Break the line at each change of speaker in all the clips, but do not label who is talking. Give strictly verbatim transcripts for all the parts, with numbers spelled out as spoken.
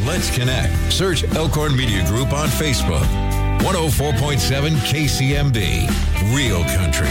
Let's connect. Search Elkhorn Media Group on Facebook. one oh four point seven K C M B, Real Country.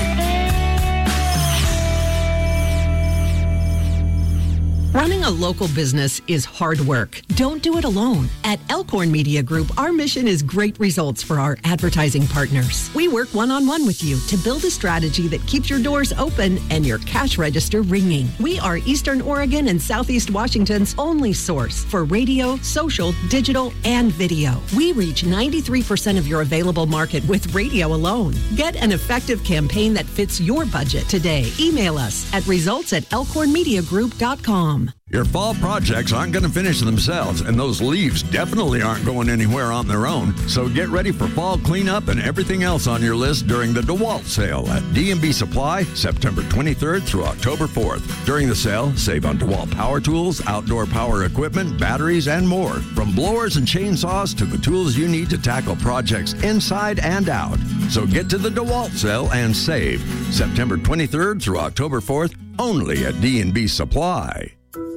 Running a local business is hard work. Don't do it alone. At Elkhorn Media Group, our mission is great results for our advertising partners. We work one-on-one with you to build a strategy that keeps your doors open and your cash register ringing. We are Eastern Oregon and Southeast Washington's only source for radio, social, digital, and video. We reach ninety-three percent of your available market with radio alone. Get an effective campaign that fits your budget today. Email us at results at elkhorn media group dot com.
Your fall projects aren't going to finish themselves, and those leaves definitely aren't going anywhere on their own. So get ready for fall cleanup and everything else on your list during the DeWalt sale at D and B Supply, September twenty-third through October fourth. During the sale, save on DeWalt power tools, outdoor power equipment, batteries, and more. From blowers and chainsaws to the tools you need to tackle projects inside and out. So get to the DeWalt sale and save. September twenty-third through October fourth, only at D and B Supply.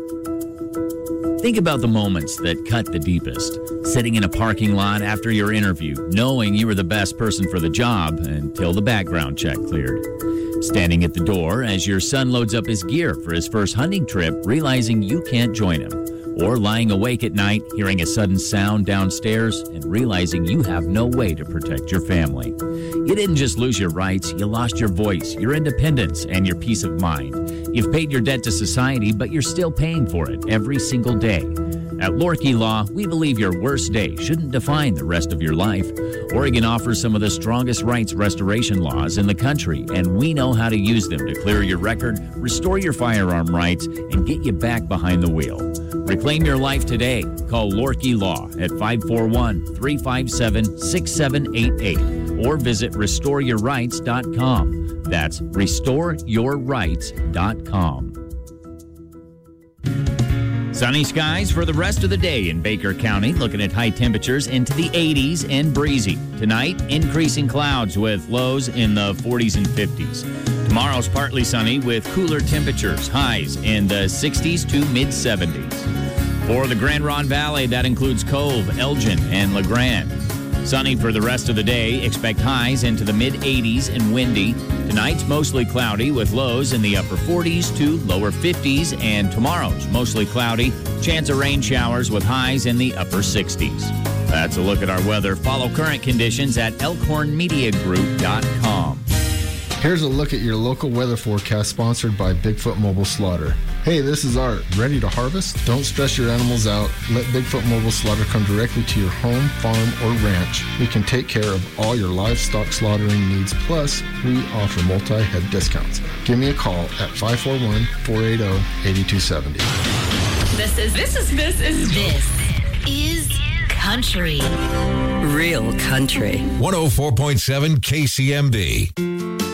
Think about the moments that cut the deepest. Sitting in a parking lot after your interview, knowing you were the best person for the job until the background check cleared. Standing at the door as your son loads up his gear for his first hunting trip, realizing you can't join him. Or lying awake at night, hearing a sudden sound downstairs and realizing you have no way to protect your family. You didn't just lose your rights, you lost your voice, your independence, and your peace of mind. You've paid your debt to society, but you're still paying for it every single day. At Lorkey Law, we believe your worst day shouldn't define the rest of your life. Oregon offers some of the strongest rights restoration laws in the country, and we know how to use them to clear your record, restore your firearm rights, and get you back behind the wheel. Reclaim your life today. Call Lorkey Law at five four one, three five seven, six seven eight eight or visit restore your rights dot com. That's restore your rights dot com. Sunny skies for the rest of the day in Baker County, looking at high temperatures into the eighties and breezy. Tonight, increasing clouds with lows in the forties and fifties. Tomorrow's partly sunny with cooler temperatures, highs in the sixties to mid-seventies. For the Grand Ronde Valley, that includes Cove, Elgin, and LeGrand. Sunny for the rest of the day. Expect highs into the mid-eighties and windy. Tonight's mostly cloudy with lows in the upper forties to lower fifties. And tomorrow's mostly cloudy. Chance of rain showers with highs in the upper sixties. That's a look at our weather. Follow current conditions at elkhorn media group dot com.
Here's a look at your local weather forecast sponsored by Bigfoot Mobile Slaughter. Hey, this is Art. Ready to harvest? Don't stress your animals out. Let Bigfoot Mobile Slaughter come directly to your home, farm, or ranch. We can take care of all your livestock slaughtering needs. Plus, we offer multi-head discounts. Give me a call at five four one, four eight zero, eight two seven zero.
This is, this is, this is, this is country.
Real country.
one oh four point seven K C M B.